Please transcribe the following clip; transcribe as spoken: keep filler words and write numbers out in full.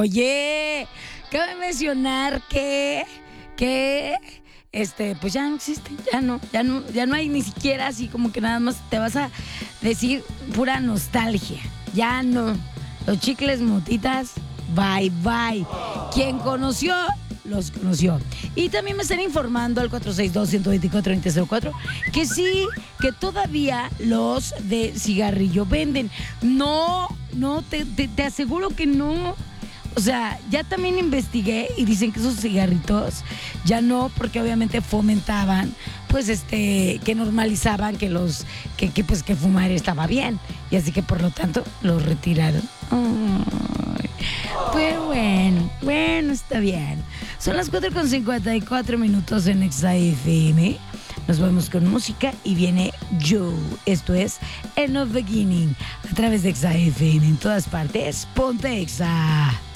Oye, cabe mencionar que, que, este, pues ya no existe, ya no, ya no, ya no hay ni siquiera así como que nada más te vas a decir pura nostalgia. Ya no. Los chicles motitas, bye bye. Quien conoció, los conoció. Y también me están informando al cuatro seis dos, uno dos cuatro, dos cero cero cuatro que sí, que todavía los de cigarrillo venden. No, no, te, te, te aseguro que no. O sea, ya también investigué y dicen que esos cigarritos ya no, porque obviamente fomentaban, pues este, que normalizaban que los, que, que pues que fumar estaba bien. Y así que por lo tanto los retiraron. Ay, pero bueno, bueno, está bien. Son las cuatro con cincuenta y cuatro minutos en Exa F M. Nos vamos con música y viene Joe. Esto es End of Beginning a través de Exa F M. En todas partes, ponte Exa.